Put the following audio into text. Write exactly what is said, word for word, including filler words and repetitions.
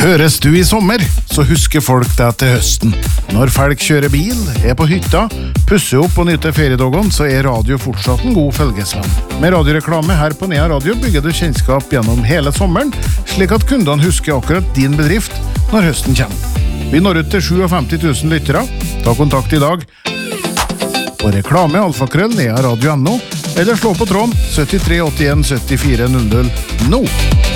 Høres du i sommer, så husker folk deg til høsten. Når folk kjører bil, er på hytta, pusser opp og nyter feriedagen, så er radio fortsatt en god følgesvenn. Med radioreklame her på Nea Radio bygger du kjennskap gjennom hele sommeren, slik at kundene husker akkurat din bedrift når høsten kommer. Vi når ut til femtisju tusen lyttere. Ta kontakt i dag på reklame alfakrøll nea radio punktum no eller slå på tråden syttitre åttien syttifire null null nå.